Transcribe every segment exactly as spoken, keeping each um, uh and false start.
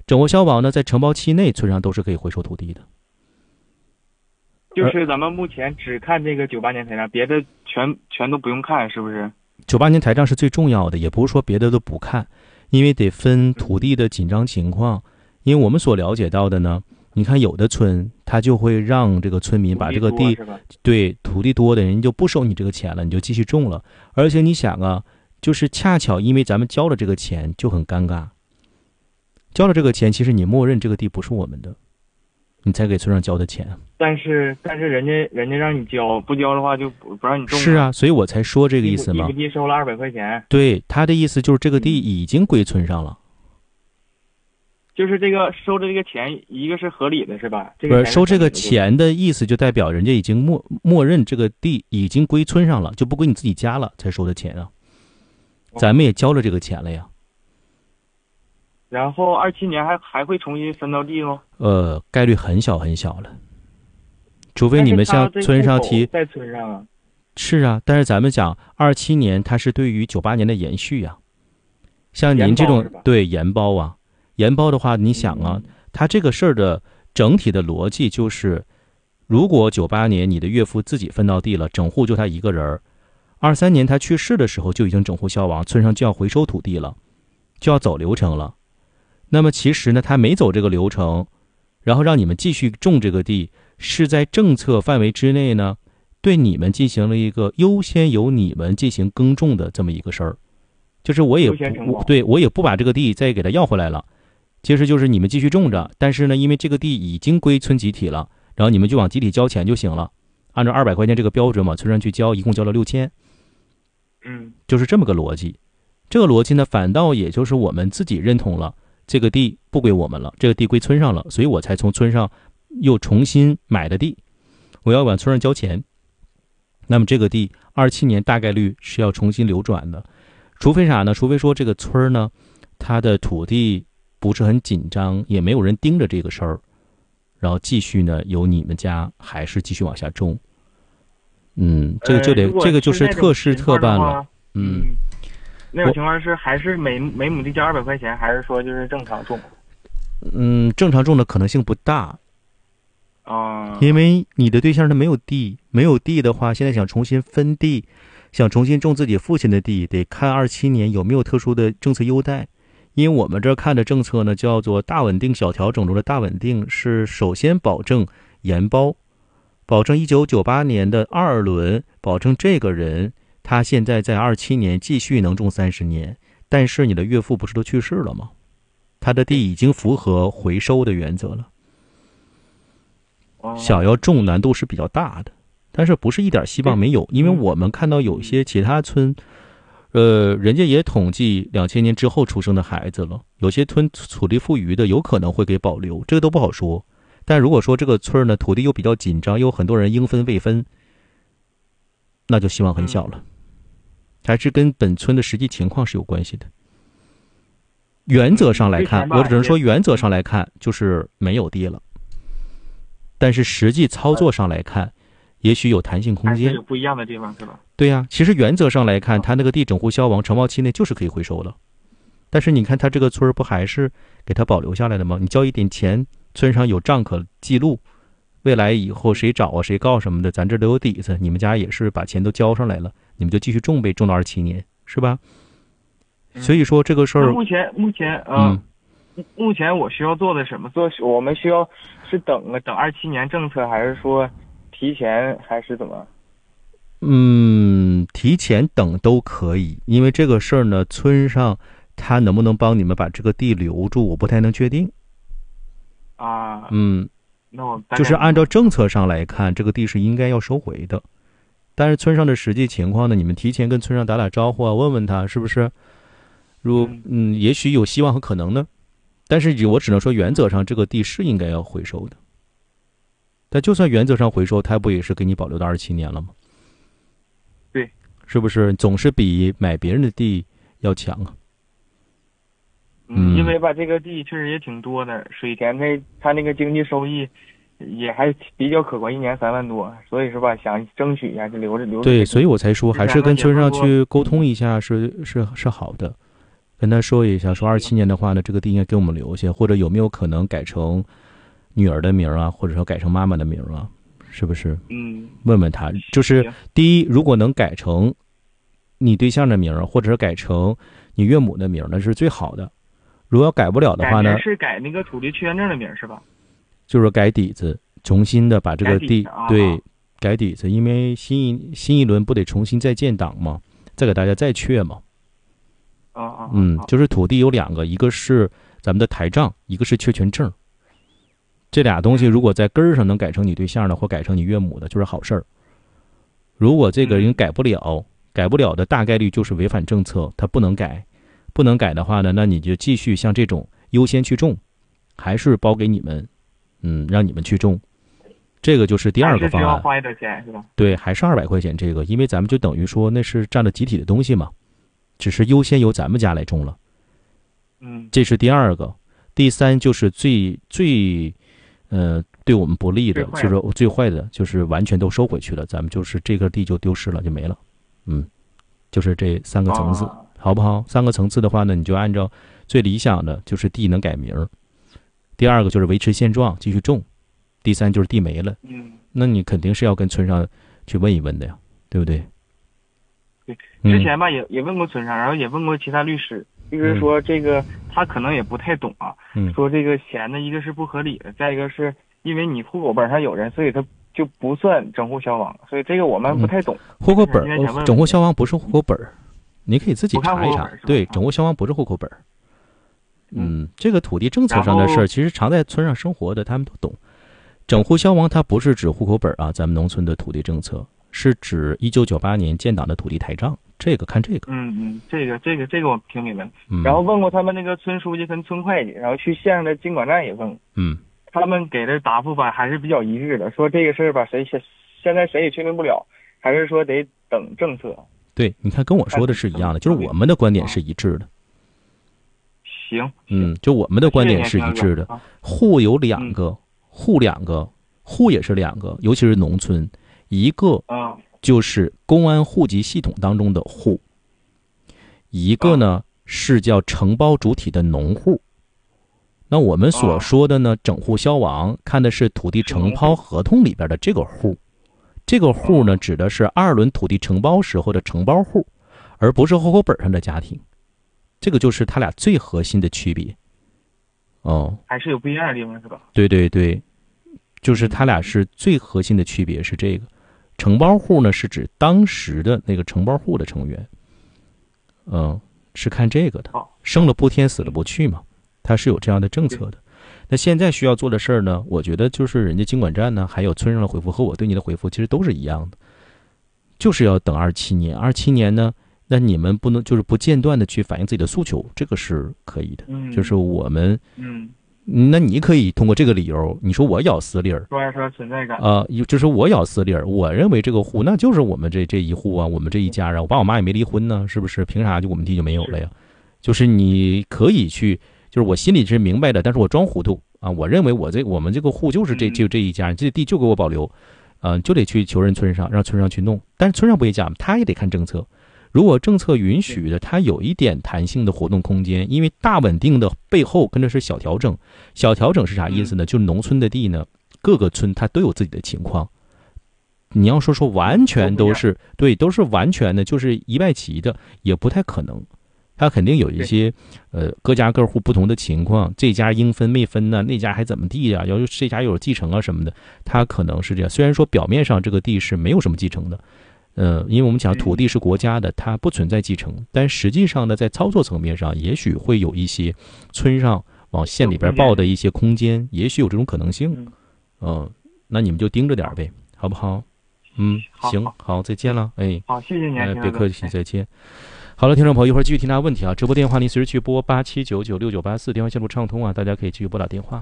整户消亡呢，在承包期内，村上都是可以回收土地的。 就是咱们目前只看这个九八年台账，别的全全都不用看，是不是？ 九八年台账是最重要的，也不是说别的都不看，因为得分土地的紧张情况。因为我们所了解到的呢，你看有的村他就会让这个村民把这个地，对土地多的人就不收你这个钱了，你就继续种了。而且你想啊，就是恰巧因为咱们交了这个钱就很尴尬，交了这个钱，其实你默认这个地不是我们的，你才给村上交的钱。 但是但是人家人家让你交，不交的话就不不让你种。 是啊，所以我才说这个意思嘛。 一亩地收了二百块钱。 对，他的意思就是这个地已经归村上了。 就是这个收的这个钱，一个是合理的，是吧？这个不是收这个钱的意思，就代表人家已经默默认这个地已经归村上了，就不归你自己家了，才收的钱啊。咱们也交了这个钱了呀。 然后二七年还还会重新分到地吗？ 呃，概率很小很小了，除非你们向村上提。 在村上啊。 是啊，但是咱们讲二七年，它是对于九八年的延续呀、啊。像您这种对延包啊，延包的话，你想啊，它这个事儿的整体的逻辑就是，如果九八年你的岳父自己分到地了，整户就他一个人，二三年他去世的时候就已经整户消亡，村上就要回收土地了，就要走流程了。那么其实呢，他没走这个流程，然后让你们继续种这个地，是在政策范围之内呢，对你们进行了一个优先由你们进行耕种的这么一个事儿，就是我也不对我也不把这个地再给他要回来了，其实就是你们继续种着，但是呢，因为这个地已经归村集体了，然后你们就往集体交钱就行了，按照二百块钱这个标准嘛，村上去交，一共交了六千， 嗯， 就是这么个逻辑。这个逻辑呢，反倒也就是我们自己认同了。这个地不归我们了，这个地归村上了，所以我才从村上又重新买的地，我要往村上交钱。那么这个地二七年大概率是要重新流转的，除非啥呢？除非说这个村呢，它的土地不是很紧张，也没有人盯着这个事儿，然后继续呢由你们家还是继续往下种。嗯，这个就得、 呃、 这个就是特事特办了。嗯。 那种情况是还是每每亩地交二百块钱，还是说就是正常种？ 嗯，正常种的可能性不大啊、呃， 因为你的对象他没有地，没有地的话，现在想重新分地，想重新种自己父亲的地，得看二七年有没有特殊的政策优待。因为我们这儿看的政策呢，叫做大稳定小调整中的大稳定，是首先保证延包，保证一九九八年的二轮，保证这个人。他现在在二七年继续能种三十年，但是你的岳父不是都去世了吗？他的地已经符合回收的原则了。想要种难度是比较大的，但是不是一点希望没有，因为我们看到有些其他村，呃，人家也统计两千年之后出生的孩子了，有些村土地富裕的有可能会给保留，这个都不好说。但如果说这个村呢土地又比较紧张，有很多人应分未分，那就希望很小了。还是跟本村的实际情况是有关系的。原则上来看，我只能说原则上来看就是没有地了，但是实际操作上来看，也许有弹性空间， 还是有不一样的地方，是吧？ 对呀、啊，其实原则上来看，他那个地整户消亡承包期内就是可以回收的，但是你看他这个村不还是给他保留下来的吗？你交一点钱，村上有账可记录，未来以后谁找啊谁告什么的，咱这都有底子，你们家也是把钱都交上来了，你们就继续种呗，种到二七年，是吧？ 嗯、 所以说这个事儿， 目前目前呃、嗯，目前我需要做的什么？做我们需要是等啊等二七年政策，还是说提前，还是怎么？ 嗯，提前等都可以，因为这个事儿呢，村上他能不能帮你们把这个地留住，我不太能确定。 啊， 嗯， 那我就是按照政策上来看，这个地是应该要收回的。但是村上的实际情况呢，你们提前跟村上打打招呼啊，问问他是不是，如嗯，也许有希望和可能呢。但是我只能说，原则上这个地是应该要回收的。但就算原则上回收，他不也是给你保留到二七年了吗？ 对， 是不是总是比买别人的地要强啊？ 嗯，因为吧，这个地确实也挺多的，水田那他那个经济收益也还比较可观，一年三万多，所以说吧，想争取一下就留着留着。 对，所以我才说还是跟村上去沟通一下是是是好的。 跟他说一下，说二七年的话呢，这个地应该给我们留下，或者有没有可能改成女儿的名啊，或者说改成妈妈的名啊，是不是？ 嗯， 问问他，就是第一，如果能改成你对象的名儿，或者是改成你岳母的名儿，那是最好的。如果改不了的话呢， 是改那个土地缺陷证的名是吧？ 就是改底子，重新的把这个地啊、 对改底子，因为新一新一轮不得重新再建档吗？再给大家再确嘛。 啊啊， 嗯，就是土地有两个，一个是咱们的台账，一个是确权证。这俩东西如果在根儿上能改成你对象的，或改成你岳母的，就是好事儿。如果这个人改不了，嗯、改不了的大概率就是违反政策，他不能改。不能改的话呢，那你就继续像这种优先去种，还是包给你们，嗯，让你们去种。这个就是第二个方案。 还是需要花一点钱是吧？ 对，还是二百块钱这个，因为咱们就等于说那是占了集体的东西嘛，只是优先由咱们家来种了。 嗯， 这是第二个。第三就是最最，呃，对我们不利的，就是最坏的，就是完全都收回去了，咱们就是这个地就丢失了，就没了。嗯，就是这三个层次。哦，好不好？三个层次的话呢，你就按照最理想的就是地能改名，第二个就是维持现状继续种，第三就是地没了。 嗯， 那你肯定是要跟村上去问一问的呀，对不对？ 对，之前吧、嗯、也也问过村上，然后也问过其他律师，律师说这个、嗯、他可能也不太懂啊，嗯、说这个钱呢，一个是不合理的，再一个是因为你户口本上有人，所以他就不算整户消亡，所以这个我们不太懂。 嗯、户口本整户消亡不是户口本。你可以自己查一查，对，整户消亡不是户口本。嗯，这个土地政策上的事儿，其实常在村上生活的他们都懂。整户消亡它不是指户口本啊，咱们农村的土地政策是指一九九八年建档的土地台账，这个看这个。 嗯嗯，这个这个这个我听明白了。嗯。然后问过他们那个村书记跟村会计，然后去县上的经管站也问。 嗯。 他们给的答复吧还是比较一致的，说这个事儿吧，谁现现在谁也确定不了，还是说得等政策。 对，你看跟我说的是一样的，就是我们的观点是一致的。 行， 嗯，就我们的观点是一致的。户有两个，户两个，户也是两个，尤其是农村，一个就是公安户籍系统当中的户，一个呢是叫承包主体的农户。那我们所说的呢，整户消亡看的是土地承包合同里边的这个户。这个户呢，指的是二轮土地承包时候的承包户，而不是户口本上的家庭。这个就是它俩最核心的区别。哦， 还是有不一样的地方是吧？ 对对对，就是它俩是最核心的区别是这个。承包户呢，是指当时的那个承包户的成员。嗯，是看这个的。生了不添，死了不去嘛，它是有这样的政策的。那现在需要做的事儿呢，我觉得就是人家经管站呢，还有村上的回复和我对你的回复，其实都是一样的，就是要等二七年。二七年呢，那你们不能就是不间断的去反映自己的诉求，这个是可以的。 嗯， 就是我们， 嗯， 那你可以通过这个理由，你说我咬私粒儿， 说说存在感啊，呃，就是我咬私粒儿，我认为这个户那就是我们这这一户啊，我们这一家啊，我爸我妈也没离婚呢，是不是？凭啥就我们地就没有了呀？就是你可以去。就是我心里是明白的，但是我装糊涂啊！我认为我这我们这个户就是这就这一家，这地就给我保留，嗯、呃，就得去求人村上，让村上去弄。但是村上不也讲，他也得看政策。如果政策允许的，他有一点弹性的活动空间，因为大稳定的背后跟着是小调整。小调整是啥意思呢？就是农村的地呢，各个村它都有自己的情况。你要说说完全都是对，都是完全的，就是一外齐的，也不太可能。他肯定有一些，呃，各家各户不同的情况，这家应分没分呢，那家还怎么地呀？要这家又有继承啊什么的，他可能是这样。虽然说表面上这个地是没有什么继承的，呃，因为我们讲土地是国家的，它不存在继承，但实际上呢，在操作层面上，也许会有一些村上往县里边报的一些空间，也许有这种可能性。嗯、呃，那你们就盯着点呗，好不好？嗯，行，好，再见了。哎， 好，谢谢您， 哎，别客气，再见。好了，听众朋友，一会儿继续听大家问题啊！直播电话您随时去拨八七九九六九八四，电话线路畅通啊，大家可以继续拨打电话。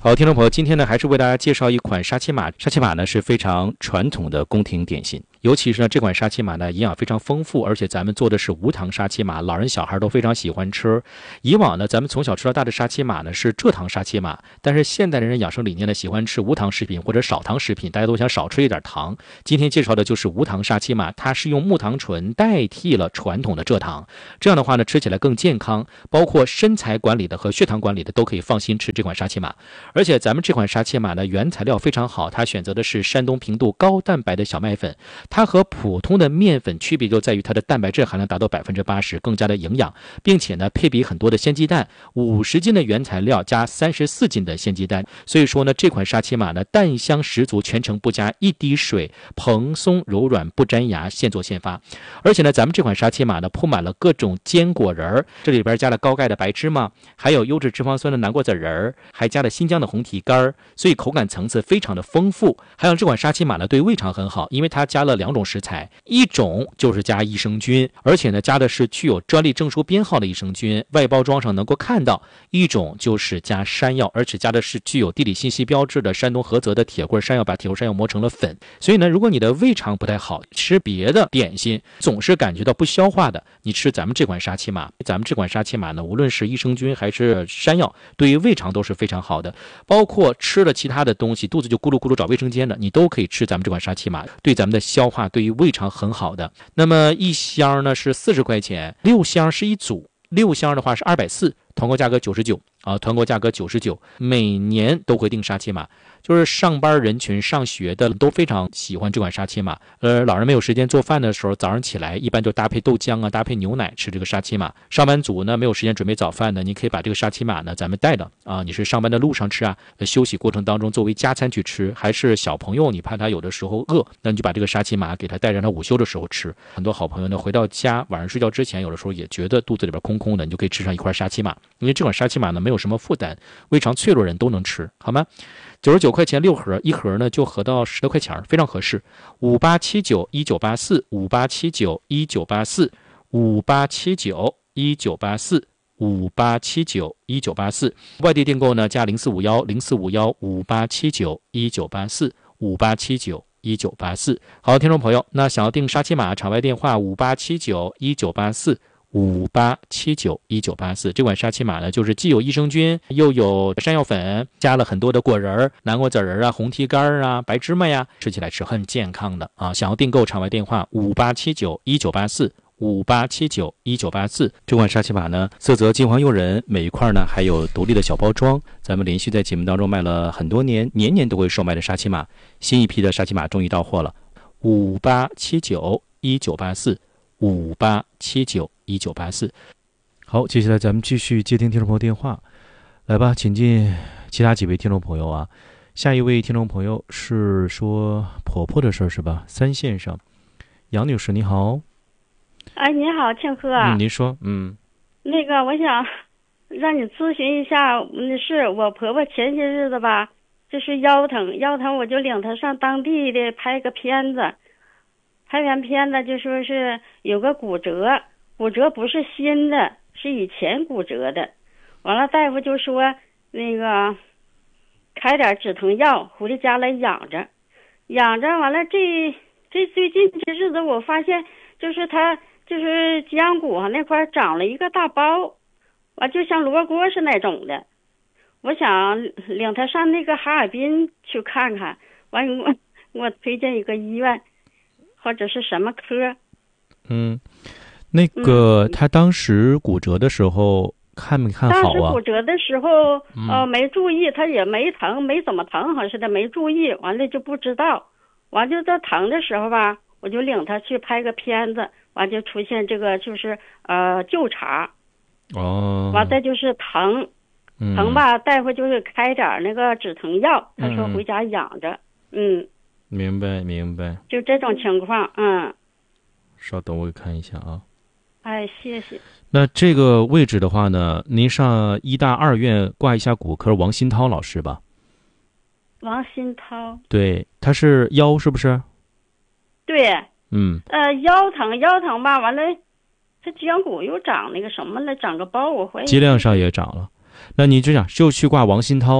好，听众朋友，今天呢还是为大家介绍一款沙琪玛。沙琪玛呢是非常传统的宫廷点心，尤其是呢这款沙琪玛呢营养非常丰富，而且咱们做的是无糖沙琪玛，老人小孩都非常喜欢吃。以往呢咱们从小吃到大的沙琪玛呢是蔗糖沙琪玛，但是现代人养生理念呢喜欢吃无糖食品或者少糖食品，大家都想少吃一点糖。今天介绍的就是无糖沙琪玛，它是用木糖醇代替了传统的蔗糖，这样的话呢吃起来更健康，包括身材管理的和血糖管理的都可以放心吃这款沙琪玛。而且咱们这款沙琪玛呢，原材料非常好，它选择的是山东平度高蛋白的小麦粉，它和普通的面粉区别就在于它的蛋白质含量达到百分之八十，更加的营养，并且呢配比很多的鲜鸡蛋，五十斤的原材料加三十四斤的鲜鸡蛋，所以说呢这款沙琪玛呢蛋香十足，全程不加一滴水，蓬松柔软不粘牙，现做现发。而且呢咱们这款沙琪玛呢铺满了各种坚果仁儿，这里边加了高钙的白芝麻，还有优质脂肪酸的南瓜籽仁儿，还加了新疆的红提干，所以口感层次非常的丰富。还有这款沙琪玛呢对胃肠很好，因为它加了两种食材，一种就是加益生菌，而且呢加的是具有专利证书编号的益生菌，外包装上能够看到；一种就是加山药，而且加的是具有地理信息标志的山东菏泽的铁棍山药，把铁棍山药磨成了粉。所以呢如果你的胃肠不太好，吃别的点心总是感觉到不消化的，你吃咱们这款沙琪玛，咱们这款沙琪玛呢无论是益生菌还是山药，对于胃肠都是非常好的，包括吃了其他的东西肚子就咕噜咕噜找卫生间的，你都可以吃咱们这款沙琪玛，对咱们的消化对于胃肠很好的。那么一箱呢是四十块钱，六箱是一组，六箱的话是二百四十，团购价格九十九啊，团购价格九十九，每年都会订沙琪玛，就是上班人群上学的都非常喜欢这款沙琪玛。呃，老人没有时间做饭的时候，早上起来一般就搭配豆浆啊，搭配牛奶吃这个沙琪玛。上班族呢没有时间准备早饭的，你可以把这个沙琪玛呢咱们带着啊，你是上班的路上吃啊，休息过程当中作为加餐去吃，还是小朋友你怕他有的时候饿，那你就把这个沙琪玛给他带让他午休的时候吃。很多好朋友呢回到家晚上睡觉之前，有的时候也觉得肚子里边空空的，你就可以吃上一块沙琪玛，因为这款沙琪玛呢没有什么负担，胃肠脆弱人都能吃，好吗？九十九块钱六盒，一盒呢就合到十多块钱，非常合适。五八七九一九八四，五八七九一九八四，五八七九一九八四，五八七九一九八四。外地订购呢加零四五幺零四五幺五八七九一九八四，五八七九一九八四。好，听众朋友，那想要订沙琪玛，场外电话五八七九一九八四。五八七九一九八四，这款沙琪玛呢，就是既有益生菌，又有山药粉，加了很多的果仁、南瓜籽仁啊、红提干啊、白芝麻呀，吃起来是很健康的啊！想要订购，场外电话五八七九一九八四，五八七九一九八四。这款沙琪玛呢，色泽金黄诱人，每一块呢还有独立的小包装。咱们连续在节目当中卖了很多年，年年都会售卖的沙琪玛，新一批的沙琪玛终于到货了。五八七九一九八四，五八七九一九八四。好，接下来咱们继续接听听众朋友电话，来吧，请进其他几位听众朋友啊。下一位听众朋友是说婆婆的事儿是吧？三线上，杨女士你好。 哎，你好，庆贺。 嗯，您说，嗯。 那个，我想让你咨询一下，嗯，是我婆婆前些日子吧，就是腰疼，腰疼我就领她上当地的拍个片子，拍完片子就说是有个骨折，骨折不是新的，是以前骨折的。完了，大夫就说那个开点止疼药回到家来养着，养着完了这这最近这日子我发现就是他就是脊梁骨上那块长了一个大包，完就像罗锅是那种的。我想领他上那个哈尔滨去看看，完我我推荐一个医院或者是什么科。 嗯，那个、嗯、他当时骨折的时候看没看好啊？ 当时骨折的时候，呃，没注意，他也没疼，没怎么疼，好像是的，没注意，完了就不知道，完就在疼的时候吧，我就领他去拍个片子，完就出现这个就是呃旧茬， 哦， 完再就是疼， 嗯、 疼吧，大夫就是开点那个止疼药，他说回家养着，嗯，嗯明白明白， 就这种情况，嗯， 稍等我看一下啊。 哎，谢谢。 那这个位置的话呢，您上医大二院挂一下骨科王新涛老师吧。 王新涛， 对，他是腰是不是？ 对， 嗯， 呃，腰疼腰疼吧，完了，他脊梁骨又长那个什么了，长个包，我怀疑脊梁上也长了。那你就想就去挂王新涛，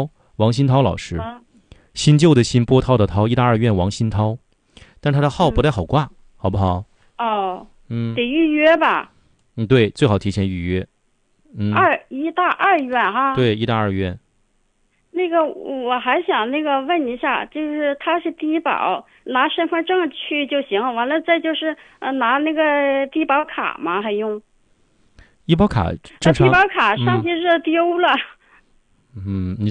王新涛老师， 啊、 新旧的新，波涛的涛，一大二院王新涛，但他的号不太好挂，嗯、好不好？ 哦， 嗯， 得预约吧？ 嗯，对，最好提前预约。嗯， 二一大二院哈。 对，一大二院。 那个我还想那个问一下，就是他是低保，拿身份证去就行，完了再就是呃拿那个低保卡吗？还用？ 医保卡正常。 低保卡上去是丢了。 嗯，你